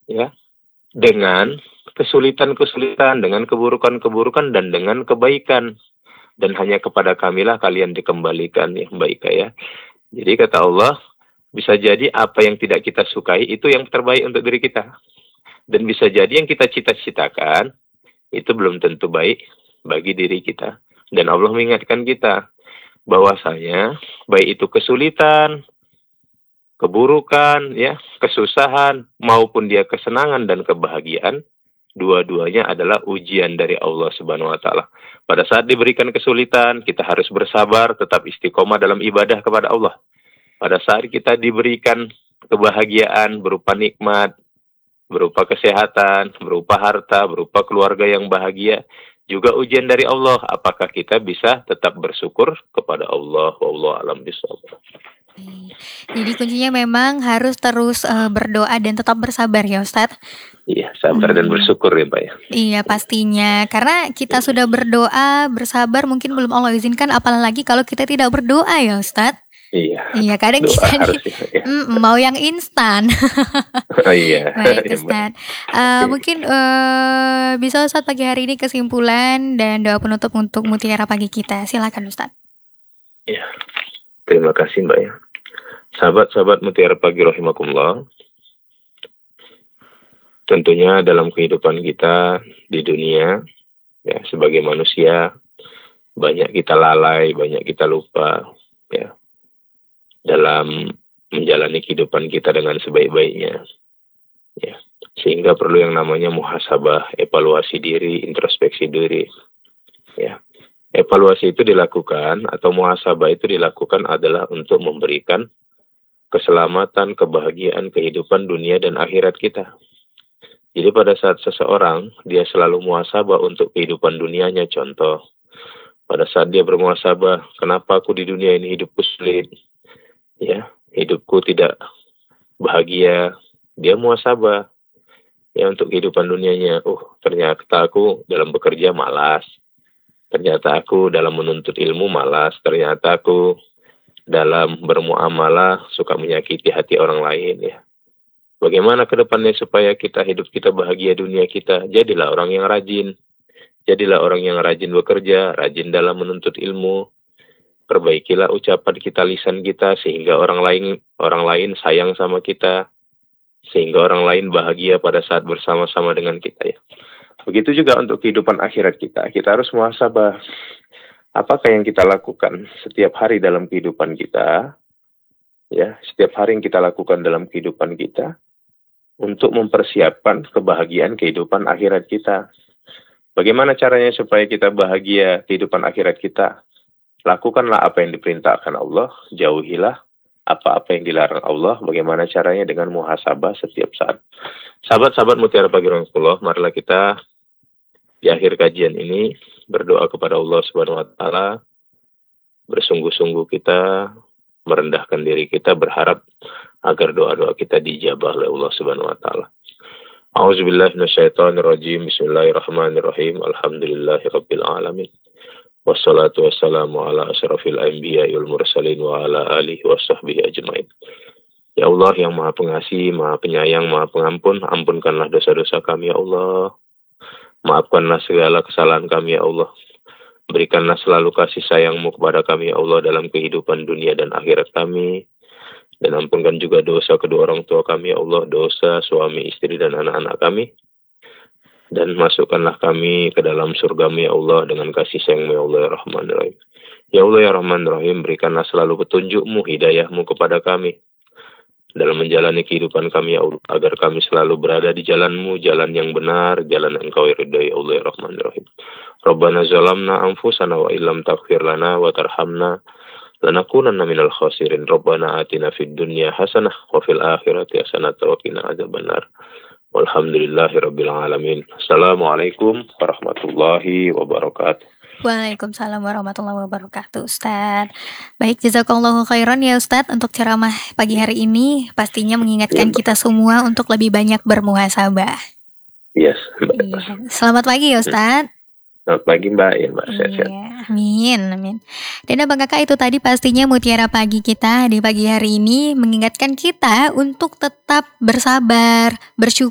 ya, dengan kesulitan-kesulitan, dengan keburukan-keburukan, dan dengan kebaikan. Dan hanya kepada kamilah kalian dikembalikan, ya Mbak Ika ya. Jadi kata Allah, bisa jadi apa yang tidak kita sukai itu yang terbaik untuk diri kita. Dan bisa jadi yang kita cita-citakan itu belum tentu baik bagi diri kita. Dan Allah mengingatkan kita bahwasanya baik itu kesulitan, keburukan, ya, kesusahan, maupun dia kesenangan dan kebahagiaan, dua-duanya adalah ujian dari Allah Subhanahu wa taala. Pada saat diberikan kesulitan, kita harus bersabar, tetap istiqomah dalam ibadah kepada Allah. Pada saat kita diberikan kebahagiaan berupa nikmat, berupa kesehatan, berupa harta, berupa keluarga yang bahagia, juga ujian dari Allah. Apakah kita bisa tetap bersyukur kepada Allah? Wallahu a'lam bishawab. Baik. Jadi kuncinya memang harus terus, berdoa dan tetap bersabar ya Ustadz? Iya, sabar dan Mhm. bersyukur ya, Mbak, ya. Iya pastinya, karena kita sudah berdoa, bersabar mungkin belum Allah izinkan apalagi kalau kita tidak berdoa ya Ustadz? Iya, Iya kadang doa kita nih harus ya. mau yang instan. Oh iya, Baik iya, Mbak. Ustadz, Oke. mungkin, bisa Ustadz pagi hari ini kesimpulan dan doa penutup untuk mutiara pagi kita, silakan Ustadz. Iya, terima kasih, Mbak, ya. Sahabat-sahabat Mutiara Pagi rahimakumullah, tentunya dalam kehidupan kita di dunia, ya, sebagai manusia, banyak kita lalai, banyak kita lupa, ya, dalam menjalani kehidupan kita dengan sebaik-baiknya, ya. Sehingga perlu yang namanya muhasabah, evaluasi diri, introspeksi diri, ya. Evaluasi itu dilakukan atau muhasabah itu dilakukan adalah untuk memberikan keselamatan, kebahagiaan, kehidupan dunia dan akhirat kita. Jadi pada saat seseorang, dia selalu muhasabah untuk kehidupan dunianya, contoh. Pada saat dia bermuhasabah, kenapa aku di dunia ini hidupku sulit? Ya, hidupku tidak bahagia. Dia muhasabah. Ya, untuk kehidupan dunianya. Ternyata aku dalam bekerja malas. Ternyata aku dalam menuntut ilmu malas. Ternyata aku dalam bermuamalah suka menyakiti hati orang lain, ya. Bagaimana ke depannya supaya hidup kita bahagia dunia kita? Jadilah orang yang rajin. Jadilah orang yang rajin bekerja, rajin dalam menuntut ilmu. Perbaikilah ucapan kita, lisan kita, sehingga orang lain sayang sama kita. Sehingga orang lain bahagia pada saat bersama-sama dengan kita, ya. Begitu juga untuk kehidupan akhirat kita. Kita harus muhasabah. Apakah yang kita lakukan setiap hari dalam kehidupan kita, ya, setiap hari yang kita lakukan dalam kehidupan kita, untuk mempersiapkan kebahagiaan kehidupan akhirat kita. Bagaimana caranya supaya kita bahagia kehidupan akhirat kita? Lakukanlah apa yang diperintahkan Allah, jauhilah apa-apa yang dilarang Allah. Bagaimana caranya? Dengan muhasabah setiap saat. Sahabat-sahabat Mutiara Pagi Rasulullah, marilah kita di akhir kajian ini berdoa kepada Allah Subhanahu wa taala. Bersungguh-sungguh kita merendahkan diri kita, berharap agar doa-doa kita dijabah oleh Allah Subhanahu wa taala. A'udzubillahi minasyaitonirrajim. Bismillahirrahmanirrahim. Alhamdulillahirabbil alamin. Wassalatu wassalamu ala asyrafil anbiya'i wal mursalin wa ala alihi washabbihi ajmain. Ya Allah yang Maha Pengasih, Maha Penyayang, Maha Pengampun, ampunkanlah dosa-dosa kami ya Allah. Maafkanlah segala kesalahan kami ya Allah. Berikanlah selalu kasih sayang-Mu kepada kami ya Allah dalam kehidupan dunia dan akhirat kami. Dan ampunkan juga dosa kedua orang tua kami ya Allah, dosa suami, istri, dan anak-anak kami. Dan masukkanlah kami ke dalam surga-Mu ya Allah dengan kasih sayang-Mu ya Allah ya Rahman Rahim. Ya Allah ya Rahman Rahim, berikanlah selalu petunjuk-Mu, hidayah-Mu kepada kami dalam menjalani kehidupan kami ya Allah, agar kami selalu berada di jalan-Mu, jalan yang benar, jalan Engkau yang ridha ya Allah ya Rahman Rahim. Rabbana zalamna anfusana wa illam taghfir lana wa tarhamna lanakunanna minal khasirin. Rabbana atina fid dunya hasanah wa fil akhirati hasanah wa qina adzabannar. Walhamdulillahirabbil alamin. Assalamualaikum warahmatullahi wabarakatuh. Waalaikumsalam warahmatullahi wabarakatuh Ustadz. Baik, jazakallahu khairan ya Ustadz untuk ceramah pagi hari ini. Pastinya Iya, mengingatkan Mbak. kita semua untuk lebih banyak bermuhasabah. Yes, Mbak. Iya, selamat pagi ya Ustadz. Selamat pagi Mbak, ya Mbak, sehat-sehat. Iya, amin, amin. Dan Abang Kakak itu tadi pastinya mutiara pagi kita di pagi hari ini mengingatkan kita untuk tetap bersabar, bersyukur